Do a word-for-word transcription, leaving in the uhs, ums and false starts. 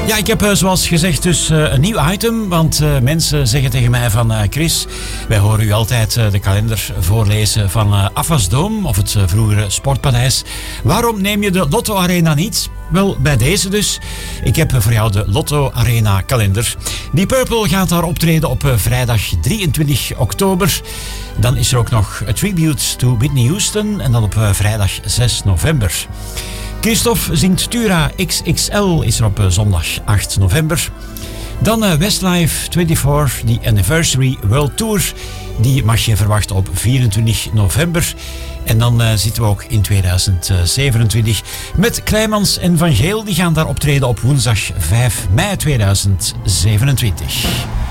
Ja, ik heb uh, zoals gezegd dus uh, een nieuw item, want uh, mensen zeggen tegen mij van uh, Chris, wij horen u altijd uh, de kalender voorlezen van uh, Afasdome of het uh, vroegere Sportpaleis. Waarom neem je de Lotto Arena niet? Wel, bij deze dus. Ik heb uh, voor jou de Lotto Arena kalender. Deep Purple gaat daar optreden op uh, vrijdag drieëntwintig oktober. Dan is er ook nog A Tribute to Whitney Houston en dan op uh, vrijdag zes november. Christophe zingt Tura X X L is er op uh, zondag acht november. Dan uh, Westlife eenentwintig, die Anniversary World Tour. Die mag je verwachten op vierentwintig november. En dan uh, zitten we ook in tweeduizend zevenentwintig met Kleimans en Van Geel. Die gaan daar optreden op woensdag vijf mei tweeduizend zevenentwintig.